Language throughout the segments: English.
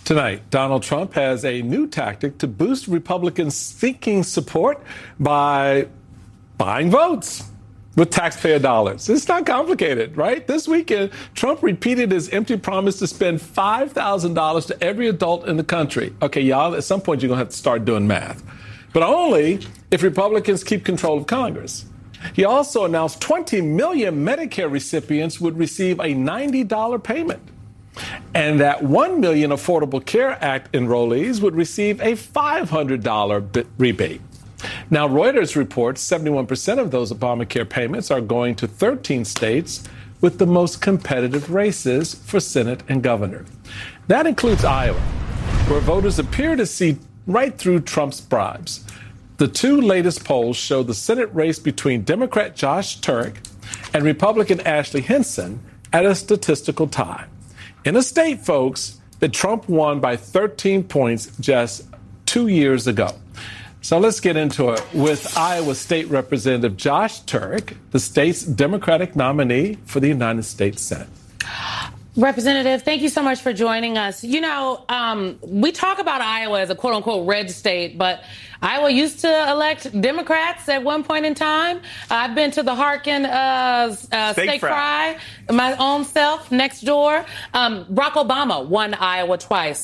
Tonight, Donald Trump has a new tactic to boost Republicans seeking support by buying votes with taxpayer dollars. It's not complicated, right? This weekend, Trump repeated his empty promise to spend $5,000 to every adult in the country. Okay, y'all, at some point you're going to have to start doing math. But only if Republicans keep control of Congress. He also announced 20 million Medicare recipients would receive a $90 payment, and that 1 million Affordable Care Act enrollees would receive a $500 rebate. Now, Reuters reports 71% of those Obamacare payments are going to 13 states with the most competitive races for Senate and governor. That includes Iowa, where voters appear to see right through Trump's bribes. The two latest polls show the Senate race between Democrat Josh Turek and Republican Ashley Hinson at a statistical tie, in a state, folks, that Trump won by 13 points just 2 years ago. So let's get into it with Iowa State Representative Josh Turek, the state's Democratic nominee for the United States Senate. Representative, thank you so much for joining us. You know, we talk about Iowa as a quote unquote red state, but Iowa used to elect Democrats at one point in time. I've been to the Harkin steak fry, my own self, next door. Barack Obama won Iowa twice.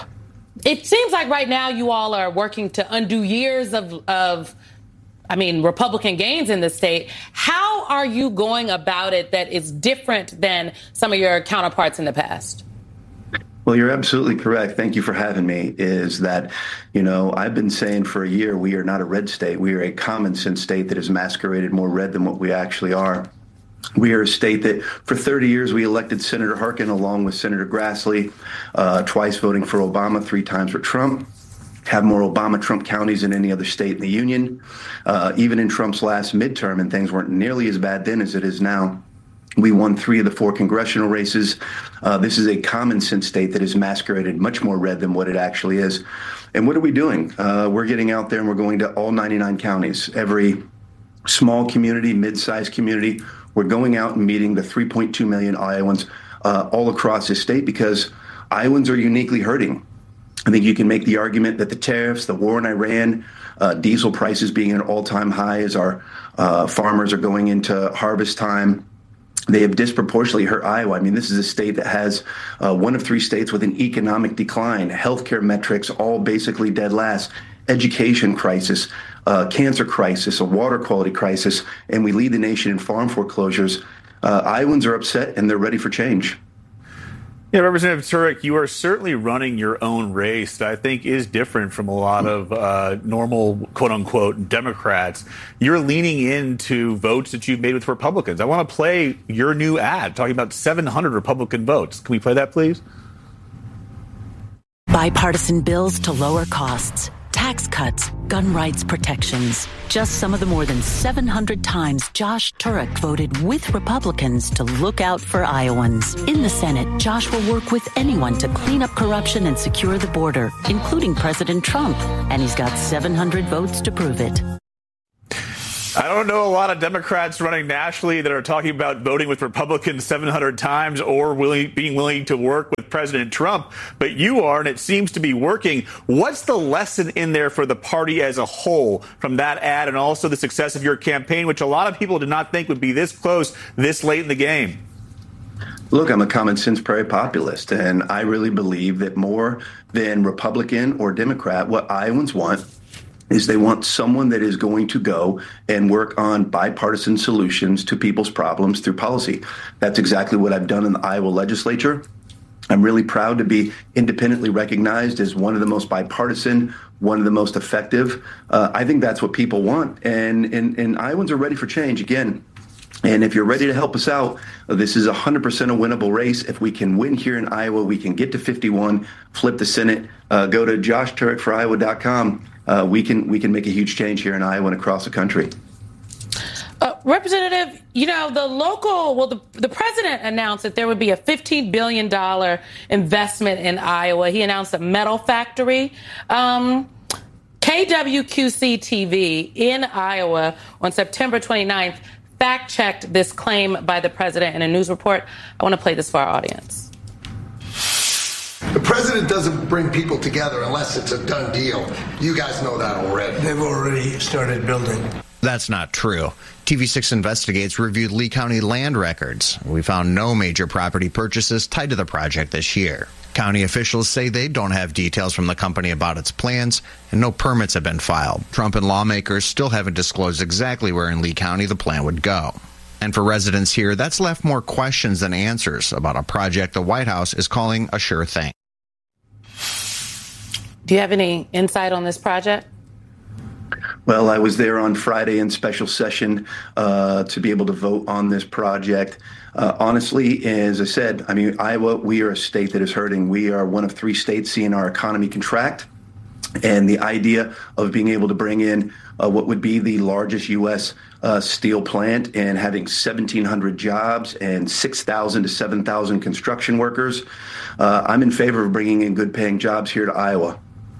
It seems like right now you all are working to undo years of Republican gains in the state. How are you going about it that is different than some of your counterparts in the past? Well, you're absolutely correct. Thank you for having me. Is that, you know, I've been saying for a year, we are not a red state. We are a common sense state that is masqueraded more red than what we actually are. We are a state that for 30 years we elected Senator Harkin along with Senator Grassley, twice voting for Obama, 3 times for Trump. Have more Obama-Trump counties than any other state in the union. Even in Trump's last midterm, and things weren't nearly as bad then as it is now, we won 3 of the 4 congressional races. This is a common sense state that is masqueraded much more red than what it actually is. And what are we doing? We're getting out there and we're going to all 99 counties. Every small community, mid-sized community, we're going out and meeting the 3.2 million Iowans all across this state because Iowans are uniquely hurting. I think you can make the argument that the tariffs, the war in Iran, diesel prices being at an all-time high as our farmers are going into harvest time, they have disproportionately hurt Iowa. I mean, this is a state that has one of 3 states with an economic decline, healthcare metrics all basically dead last, education crisis, cancer crisis, a water quality crisis, and we lead the nation in farm foreclosures. Iowans are upset and they're ready for change. Yeah, Representative Turek, you are certainly running your own race that I think is different from a lot of normal, quote-unquote, Democrats. You're leaning into votes that you've made with Republicans. I want to play your new ad talking about 700 Republican votes. Can we play that, please? Bipartisan bills to lower costs, tax cuts, gun rights protections. Just some of the more than 700 times Josh Turek voted with Republicans to look out for Iowans. In the Senate, Josh will work with anyone to clean up corruption and secure the border, including President Trump. And he's got 700 votes to prove it. I don't know a lot of Democrats running nationally that are talking about voting with Republicans 700 times or being willing to work with President Trump, but you are, and it seems to be working. What's the lesson in there for the party as a whole from that ad and also the success of your campaign, which a lot of people did not think would be this close this late in the game? Look, I'm a common sense prairie populist, and I really believe that more than Republican or Democrat, what Iowans want is they want someone that is going to go and work on bipartisan solutions to people's problems through policy. That's exactly what I've done in the Iowa legislature. I'm really proud to be independently recognized as one of the most bipartisan, one of the most effective. I think that's what people want. And Iowans are ready for change again. And if you're ready to help us out, this is 100% a winnable race. If we can win here in Iowa, we can get to 51, flip the Senate, go to joshturekforiowa.com. We can make a huge change here in Iowa and across the country. Representative, you know, the president announced that there would be a $15 billion investment in Iowa. He announced a metal factory. KWQC-TV in Iowa on September 29th fact-checked this claim by the president in a news report. I want to play this for our audience. The president president doesn't bring people together unless it's a done deal. You guys know that already. They've already started building. That's not true. TV6 Investigates reviewed Lee County land records. We found no major property purchases tied to the project this year. County officials say they don't have details from the company about its plans, and no permits have been filed. Trump and lawmakers still haven't disclosed exactly where in Lee County the plan would go. And for residents here, that's left more questions than answers about a project the White House is calling a sure thing. Do you have any insight on this project? Well, I was there on Friday in special session to be able to vote on this project. Honestly, as I said, I mean, Iowa, we are a state that is hurting. We are one of 3 states seeing our economy contract. And the idea of being able to bring in what would be the largest U.S. Steel plant and having 1,700 jobs and 6,000 to 7,000 construction workers, I'm in favor of bringing in good paying jobs here to Iowa.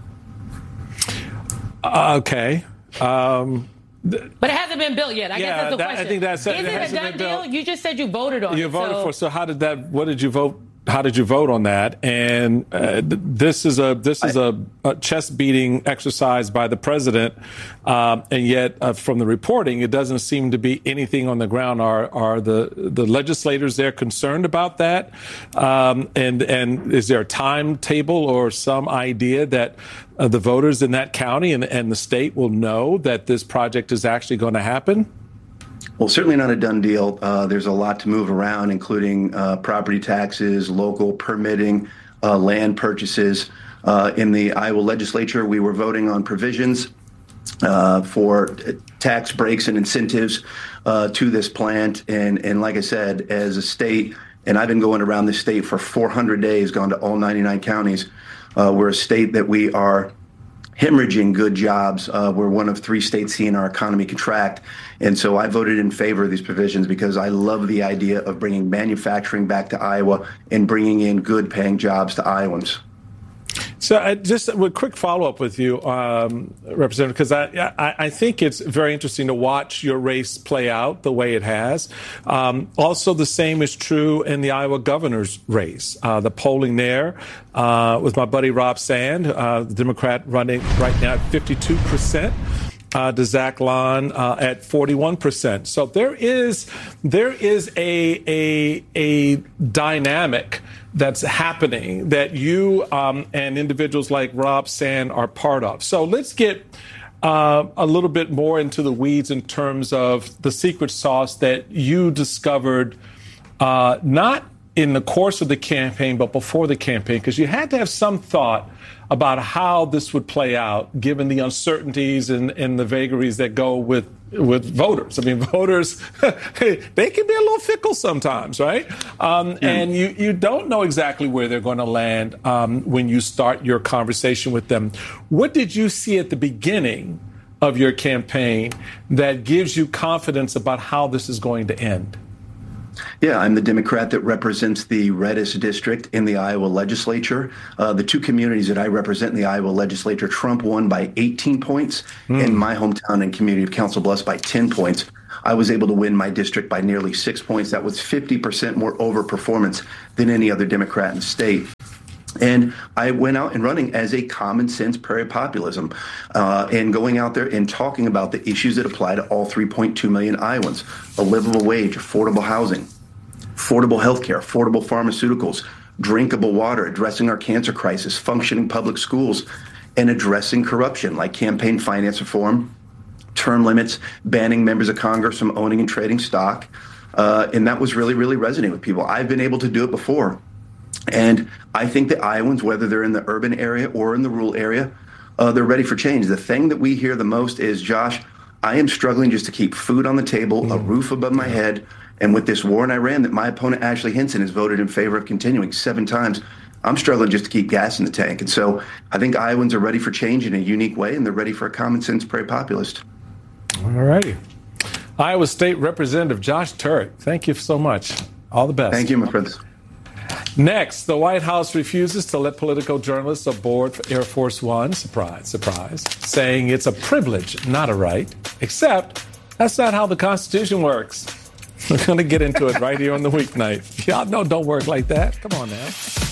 Okay. But it hasn't been built yet. I guess that's the question. I think that's it. Is it a done deal? You just said you voted on it. You voted for. So how did that? What did you vote? How did you vote on that? And this is a chest beating exercise by the president, and yet from the reporting, it doesn't seem to be anything on the ground. Are the legislators there concerned about that? And is there a timetable or some idea that the voters in that county and the state will know that this project is actually going to happen? Well, certainly not a done deal. There's a lot to move around, including property taxes, local permitting, land purchases. In the Iowa legislature, we were voting on provisions for tax breaks and incentives to this plant. And like I said, as a state, and I've been going around this state for 400 days, gone to all 99 counties, we're a state that we are hemorrhaging good jobs. We're one of 3 states seeing our economy contract. And so I voted in favor of these provisions because I love the idea of bringing manufacturing back to Iowa and bringing in good paying jobs to Iowans. So just a quick follow-up with you, Representative, because I think it's very interesting to watch your race play out the way it has. Also, the same is true in the Iowa governor's race. The polling there with my buddy Rob Sand, the Democrat running right now at 52%. To Zach Lahn at 41%. So there is a dynamic that's happening that you and individuals like Rob Sand are part of. So let's get a little bit more into the weeds in terms of the secret sauce that you discovered not in the course of the campaign, but before the campaign, because you had to have some thought about how this would play out, given the uncertainties and the vagaries that go with voters. I mean, voters, they can be a little fickle sometimes, right? And you don't know exactly where they're going to land when you start your conversation with them. What did you see at the beginning of your campaign that gives you confidence about how this is going to end? Yeah, I'm the Democrat that represents the reddest district in the Iowa legislature. The 2 communities that I represent in the Iowa legislature, Trump won by 18 points, and my hometown and community of Council Bluffs by 10 points. I was able to win my district by nearly 6 points. That was 50% more overperformance than any other Democrat in the state. And I went out and running as a common sense prairie populism and going out there and talking about the issues that apply to all 3.2 million Iowans: a livable wage, affordable housing, affordable health care, affordable pharmaceuticals, drinkable water, addressing our cancer crisis, functioning public schools, and addressing corruption like campaign finance reform, term limits, banning members of Congress from owning and trading stock. And that was really, really resonating with people. I've been able to do it before. And I think that Iowans, whether they're in the urban area or in the rural area, they're ready for change. The thing that we hear the most is, Josh, I am struggling just to keep food on the table, a roof above my head. And with this war in Iran that my opponent, Ashley Hinson, has voted in favor of continuing 7 times, I'm struggling just to keep gas in the tank. And so I think Iowans are ready for change in a unique way, and they're ready for a common sense prairie populist. All righty. Iowa State Representative Josh Turek, thank you so much. All the best. Thank you, my friends. Next, the White House refuses to let political journalists aboard for Air Force One, surprise, surprise, saying it's a privilege, not a right, except that's not how the Constitution works. We're going to get into it right here on the weeknight. Y'all know don't work like that. Come on now.